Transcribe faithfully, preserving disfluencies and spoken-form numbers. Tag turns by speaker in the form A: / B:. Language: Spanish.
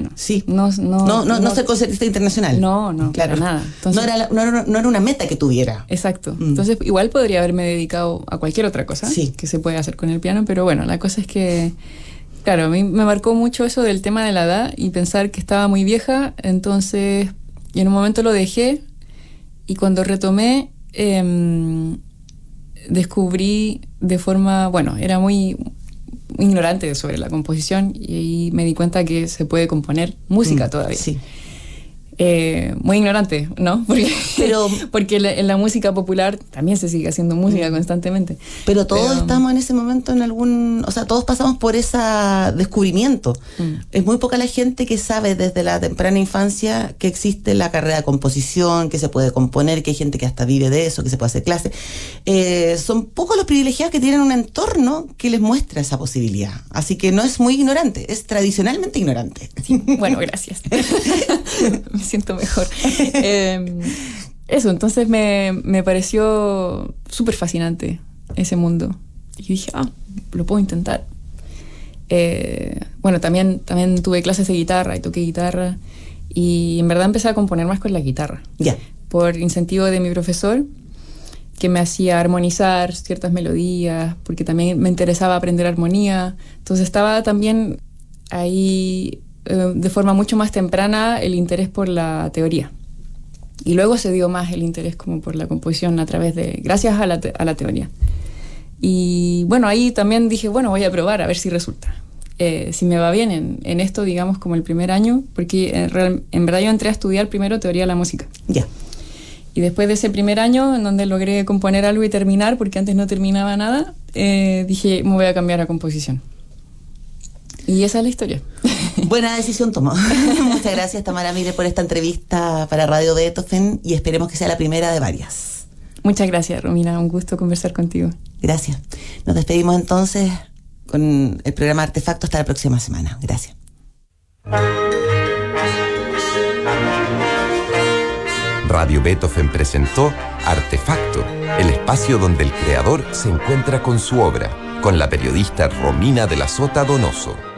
A: piano.
B: Sí.
A: No, no,
B: no, no, no,
A: no
B: ser concertista internacional.
A: No, no,
B: claro.
A: Para nada. Entonces,
B: no, era, no, era, no era una meta que tuviera.
A: Exacto. Mm. Entonces, igual podría haberme dedicado a cualquier otra cosa
B: sí.
A: que se puede hacer con el piano, pero bueno, la cosa es que, claro, a mí me marcó mucho eso del tema de la edad y pensar que estaba muy vieja, entonces en un momento lo dejé y cuando retomé eh, descubrí de forma, bueno, era muy ignorante sobre la composición y ahí me di cuenta que se puede componer música mm, todavía.
B: Sí.
A: Eh, muy ignorante, ¿no? Porque,
B: pero,
A: porque la, en la música popular también se sigue haciendo música mm. constantemente.
B: Pero todos pero, estamos en ese momento en algún... O sea, todos pasamos por ese descubrimiento. Mm. Es muy poca la gente que sabe desde la temprana infancia que existe la carrera de composición, que se puede componer, que hay gente que hasta vive de eso, que se puede hacer clases. Eh, son pocos los privilegiados que tienen un entorno que les muestra esa posibilidad. Así que no es muy ignorante, es tradicionalmente ignorante.
A: Sí, bueno, gracias. Me siento mejor. eh, eso, entonces me, me pareció súper fascinante ese mundo. Y dije, ah, lo puedo intentar. Eh, bueno, también, también tuve clases de guitarra y toqué guitarra. Y en verdad empecé a componer más con la guitarra.
B: Ya. Yeah.
A: Por incentivo de mi profesor, que me hacía armonizar ciertas melodías, porque también me interesaba aprender armonía. Entonces estaba también ahí... de forma mucho más temprana el interés por la teoría y luego se dio más el interés como por la composición a través de gracias a la, te, a la teoría y bueno ahí también dije bueno voy a probar a ver si resulta eh, si me va bien en, en esto digamos como el primer año porque en, real, en verdad yo entré a estudiar primero teoría de la música
B: ya yeah.
A: Y después de ese primer año en donde logré componer algo y terminar porque antes no terminaba nada eh, dije me voy a cambiar a composición. Y esa es la historia.
B: Buena decisión tomó. Muchas gracias, Tamara Mire, por esta entrevista para Radio Beethoven y esperemos que sea la primera de varias.
A: Muchas gracias, Romina. Un gusto conversar contigo.
B: Gracias. Nos despedimos entonces con el programa Artefacto hasta la próxima semana. Gracias.
C: Radio Beethoven presentó Artefacto, el espacio donde el creador se encuentra con su obra, con la periodista Romina de la Sota Donoso.